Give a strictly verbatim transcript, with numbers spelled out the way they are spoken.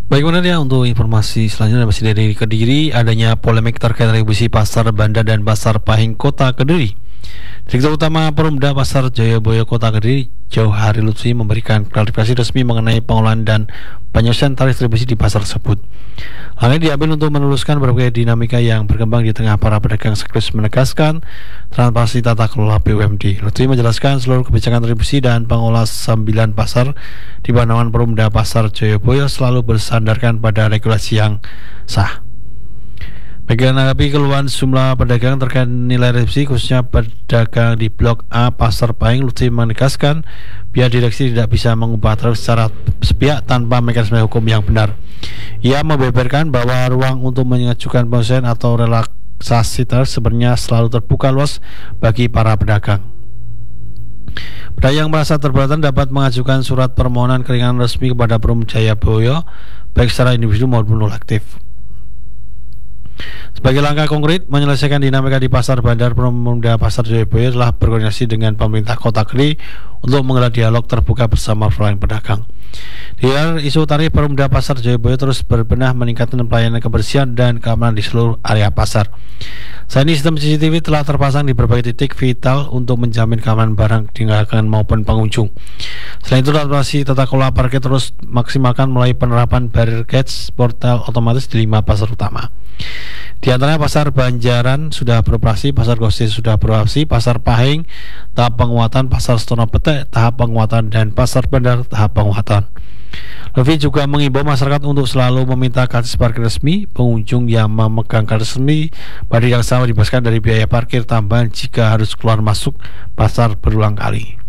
Baik, benar ya, untuk informasi selanjutnya masih dari Kediri, adanya polemik terkait retribusi pasar Banda dan pasar Pahing Kota Kediri. Direktur Utama Perumda Pasar Jayabaya Kota Kediri, Jauhari Lutfi, memberikan klarifikasi resmi mengenai pengolahan dan penyelesaian tarif distribusi di pasar tersebut. Hal ini diambil untuk meneluskan berbagai dinamika yang berkembang di tengah para pedagang, sekaligus menegaskan transparansi tata kelola B U M D. Lutfi menjelaskan seluruh kebijakan distribusi dan pengolah sembilan pasar di bawah naungan Perumda Pasar Jayabaya selalu bersandarkan pada regulasi yang sah. Bagi menanggapi keluhan sejumlah pedagang terkait nilai retribusi khususnya pedagang di Blok A Pasar Pahing, Lutfi menegaskan pihak direksi tidak bisa mengubah tarif secara sepihak tanpa mekanisme hukum yang benar. Ia membeberkan bahwa ruang untuk mengajukan penyesuaian atau relaksasi tarif sebenarnya selalu terbuka luas bagi para pedagang. Pedagang yang merasa terberatan dapat mengajukan surat permohonan keringanan resmi kepada Perumda Jayabaya baik secara individu maupun kolektif. Sebagai langkah konkret menyelesaikan dinamika di pasar bandar, Perumda Pasar Jayabaya telah berkoordinasi dengan pemerintah Kota Kediri untuk menggelar dialog terbuka bersama perwakilan pedagang. Di luar isu tarif, Perumda Pasar Jayabaya terus berbenah meningkatkan pelayanan kebersihan dan keamanan di seluruh area pasar. Saat ini sistem C C T V telah terpasang di berbagai titik vital untuk menjamin keamanan barang ditinggalkan maupun pengunjung. Selain itu, operasi tata kelola parkir terus maksimalkan melalui penerapan barrier gates portal otomatis di lima pasar utama. Di antaranya pasar Banjaran sudah beroperasi, pasar Gosir sudah beroperasi, pasar Pahing tahap penguatan, pasar Stono Petek tahap penguatan, dan pasar Bandar tahap penguatan. Lutfi juga mengimbau masyarakat untuk selalu meminta karcis parkir resmi. Pengunjung yang memegang karcis resmi pada yang sama dibebaskan dari biaya parkir tambahan jika harus keluar masuk pasar berulang kali.